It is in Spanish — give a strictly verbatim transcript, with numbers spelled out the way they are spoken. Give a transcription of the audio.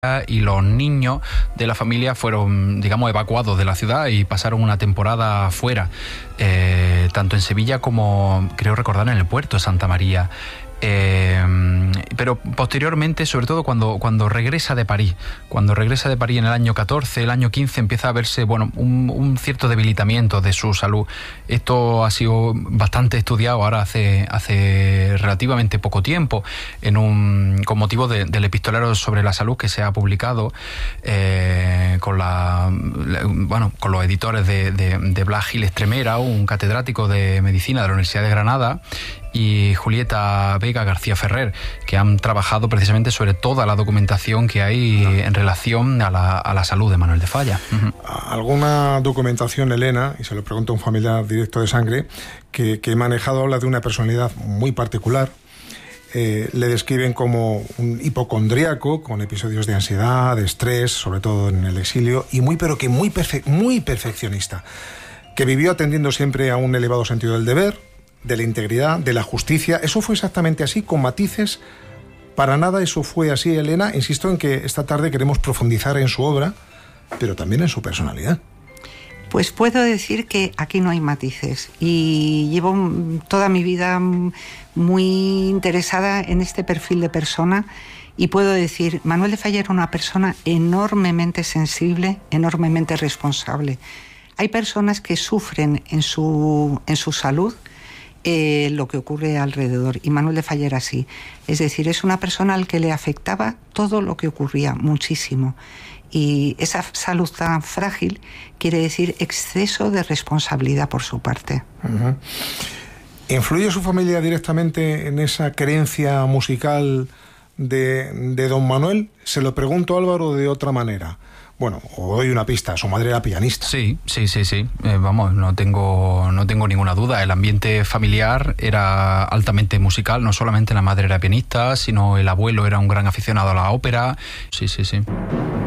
y los niños de la familia fueron, digamos, evacuados de la ciudad y pasaron una temporada fuera, eh, tanto en Sevilla como, creo recordar, en el puerto de Santa María. Eh, pero posteriormente, sobre todo cuando, cuando regresa de París, cuando regresa de París en el año catorce, el año quince empieza a verse, bueno, un, un cierto debilitamiento de su salud. Esto ha sido bastante estudiado ahora hace, hace relativamente poco tiempo, en un, con motivo de, del epistolario sobre la salud que se ha publicado eh, con, la, bueno, con los editores de, de, de Blas Gil Estremera, un catedrático de medicina de la Universidad de Granada, y Julieta Vega García Ferrer, que han trabajado precisamente sobre toda la documentación que hay no. en relación a la, a la salud de Manuel de Falla. Uh-huh. Alguna documentación, Elena, y se lo pregunto a un familiar directo de sangre, que, que he manejado, habla de una personalidad muy particular. Eh, le describen como un hipocondríaco, con episodios de ansiedad, de estrés, sobre todo en el exilio, y muy, pero que muy, perfe- muy perfeccionista, que vivió atendiendo siempre a un elevado sentido del deber, de la integridad, de la justicia. Eso fue exactamente así, con matices. Para nada eso fue así, Elena. Insisto en que esta tarde queremos profundizar en su obra, pero también en su personalidad. Pues puedo decir que aquí no hay matices, y llevo toda mi vida muy interesada en este perfil de persona, y puedo decir, Manuel de Falla era una persona enormemente sensible, enormemente responsable. Hay personas que sufren en su, en su salud Eh, lo que ocurre alrededor, y Manuel de Falla era así. Es decir, es una persona al que le afectaba todo lo que ocurría, muchísimo, y esa salud tan frágil quiere decir exceso de responsabilidad por su parte. Uh-huh. ¿Influye su familia directamente en esa creencia musical de, de don Manuel? Se lo pregunto, Álvaro, de otra manera. Bueno, os doy una pista, su madre era pianista. Sí, sí, sí, sí. Eh, vamos, no tengo, no tengo ninguna duda. El ambiente familiar era altamente musical. No solamente la madre era pianista, sino el abuelo era un gran aficionado a la ópera. Sí, sí, sí.